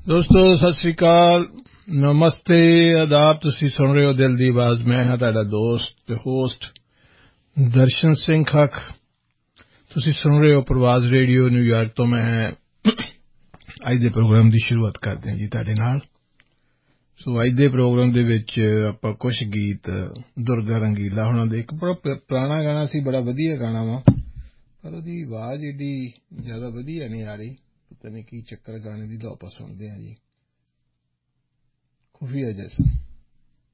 ਦੋਸਤੋ ਸਤਿ ਸ੍ਰੀ ਅਕਾਲ, ਨਮਸਤੇ, ਆਦਾਬ। ਤੁਸੀਂ ਸੁਣ ਰਹੇ ਹੋ ਦਿਲ ਦੀ ਆਵਾਜ਼। ਮੈਂ ਹਾਂ ਤੁਹਾਡਾ ਦੋਸਤ ਤੇ ਹੋਸਟ ਦਰਸ਼ਨ ਸਿੰਘ ਖੱਖ। ਤੁਸੀਂ ਸੁਣ ਰਹੇ ਹੋ ਪ੍ਰਵਾਜ਼ ਰੇਡੀਓ ਨਿਊਯਾਰਕ ਤੋਂ। ਮੈਂ ਅੱਜ ਦੇ ਪ੍ਰੋਗਰਾਮ ਦੀ ਸ਼ੁਰੂਆਤ ਕਰਦੇ ਹਾਂ ਜੀ ਤੁਹਾਡੇ ਨਾਲ। ਸੋ ਅੱਜ ਦੇ ਪ੍ਰੋਗਰਾਮ ਦੇ ਵਿੱਚ ਆਪਾਂ ਕੁਝ ਗੀਤ ਦੁਰਗਾ ਰੰਗੀਲਾ ਹੁਣਾਂ ਦੇ, ਇੱਕ ਬੜਾ ਪੁਰਾਣਾ ਗਾਣਾ ਸੀ, ਬੜਾ ਵਧੀਆ ਗਾਣਾ ਵਾ, ਪਰ ਉਹਦੀ ਆਵਾਜ਼ ਏਡੀ ਜ਼ਿਆਦਾ ਵਧੀਆ ਨਹੀਂ ਆ ਰਹੀ। ਪਤਾ ਨਹੀਂ ਕੀ ਚੱਕਰ ਗਾਣੇ ਦੀ। ਲਓ ਆਪਾਂ ਸੁਣਦੇ ਹਾਂ ਜੀ, ਖੁਫੀਆ ਜੈਸਾ।